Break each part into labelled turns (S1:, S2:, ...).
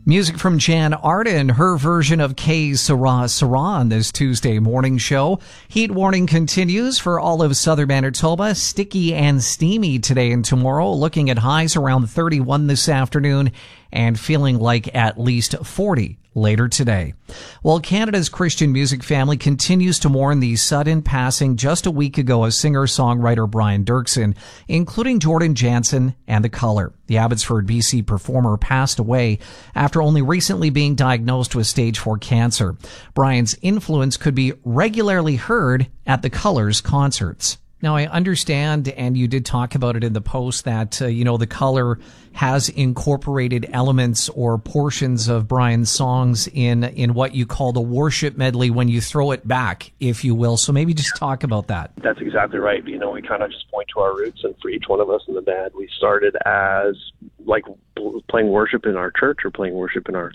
S1: Music from Jan Arden, her version of Que Sera Sera on this Tuesday morning show. Heat warning continues for all of southern Manitoba. Sticky and steamy today and tomorrow. Looking at highs around 31 this afternoon and feeling like at least 40 later today. While Canada's Christian music family continues to mourn the sudden passing just a week ago of singer-songwriter Brian Doerksen, including Jordan Jansen and The Colour. The Abbotsford, BC performer passed away after only recently being diagnosed with stage 4 cancer. Brian's influence could be regularly heard at The Colour's concerts. Now, I understand, and you did talk about it in the post, that, The Colour has incorporated elements or portions of Brian's songs in what you call the worship medley when you throw it back, if you will. So maybe just talk about that.
S2: That's exactly right. We kind of just point to our roots, and for each one of us in the band, we started as like playing worship in our church or playing worship in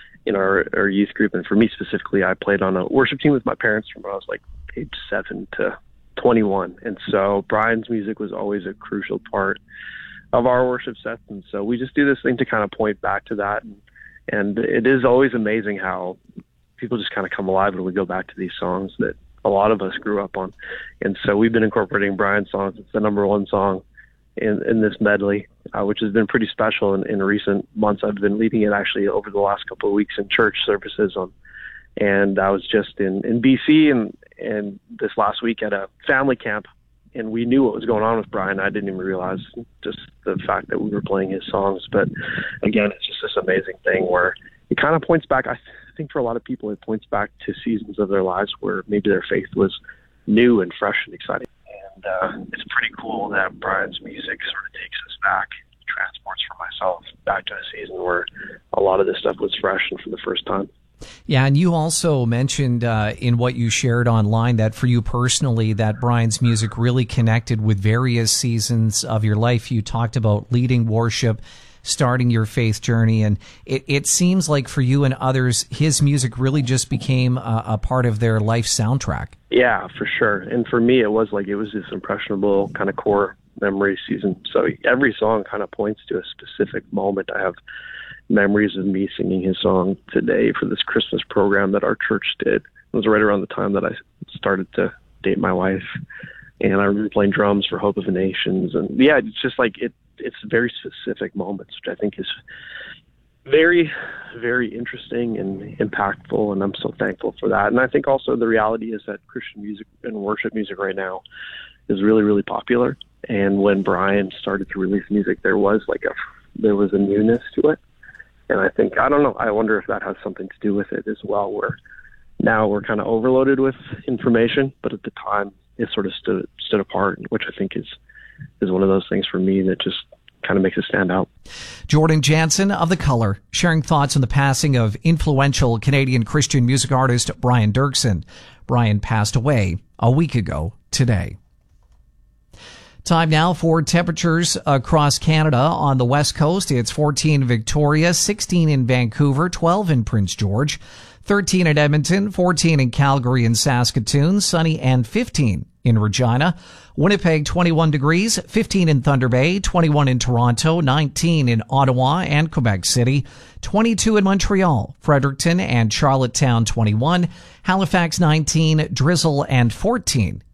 S2: our youth group. And for me specifically, I played on a worship team with my parents from when I was like age 7 to 21. And so Brian's music was always a crucial part of our worship sets. And so we just do this thing to kind of point back to that. And it is always amazing how people just kind of come alive when we go back to these songs that a lot of us grew up on. And so we've been incorporating Brian's songs. It's the number one song in this medley, which has been pretty special in recent months. I've been leading it actually over the last couple of weeks in church services and I was just in BC and this last week at a family camp, and we knew what was going on with Brian. I didn't even realize just the fact that we were playing his songs. But again, it's just this amazing thing where it kind of points back. I think for a lot of people, it points back to seasons of their lives where maybe their faith was new and fresh and exciting. And it's pretty cool that Brian's music sort of takes us back, transports for myself back to a season where a lot of this stuff was fresh and for the first time.
S1: Yeah, and you also mentioned in what you shared online that for you personally, that Brian's music really connected with various seasons of your life. You talked about leading worship, starting your faith journey, and it seems like for you and others, his music really just became a part of their life soundtrack.
S2: Yeah, for sure. And for me, it was this impressionable kind of core memory season. So every song kind of points to a specific moment. I have memories of me singing his song today for this Christmas program that our church did. It was right around the time that I started to date my wife, and I remember playing drums for Hope of the Nations. And yeah, it's just like it's very specific moments, which I think is very, very interesting and impactful, and I'm so thankful for that. And I think also the reality is that Christian music and worship music right now is really, really popular. And when Brian started to release music, there was a newness to it. And I think, I don't know, I wonder if that has something to do with it as well, where now we're kind of overloaded with information, but at the time it sort of stood apart, which I think is one of those things for me that just kind of makes it stand out.
S1: Jordan Jansen of The Colour, sharing thoughts on the passing of influential Canadian Christian music artist Brian Doerksen. Brian passed away a week ago today. Time now for temperatures across Canada. On the west coast, it's 14 in Victoria, 16 in Vancouver, 12 in Prince George, 13 in Edmonton, 14 in Calgary and Saskatoon, sunny, and 15 in Regina. Winnipeg, 21 degrees, 15 in Thunder Bay, 21 in Toronto, 19 in Ottawa and Quebec City, 22 in Montreal, Fredericton and Charlottetown, 21, Halifax, 19, drizzle, and 14